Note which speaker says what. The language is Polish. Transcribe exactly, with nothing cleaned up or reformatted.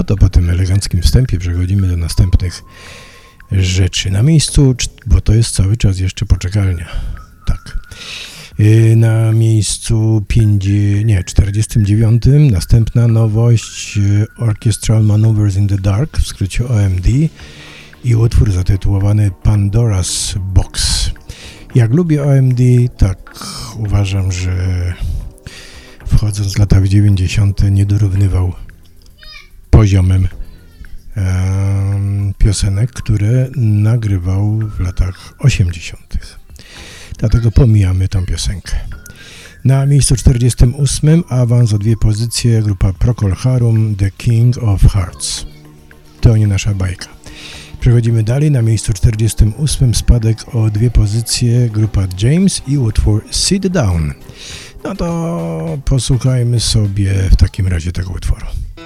Speaker 1: to po tym eleganckim wstępie przechodzimy do następnych rzeczy. Na miejscu, bo to jest cały czas jeszcze poczekalnia. Tak. Na miejscu pięćdziesiątym, nie, czterdziestym dziewiątym następna nowość Orchestral Maneuvers in the Dark, w skrócie O M D, i utwór zatytułowany Pandora's Box. Jak lubię O M D, tak uważam, że wchodząc w lata dziewięćdziesiąte nie dorównywał poziomem um, piosenek, które nagrywał w latach osiemdziesiątych. Dlatego pomijamy tą piosenkę. Na miejscu czterdziestym ósmym awans o dwie pozycje grupa Procol Harum, The King of Hearts. To nie nasza bajka. Przechodzimy dalej. Na miejscu czterdziestym ósmym spadek o dwie pozycje grupa James i utwór Sit Down. No to posłuchajmy sobie w takim razie tego utworu.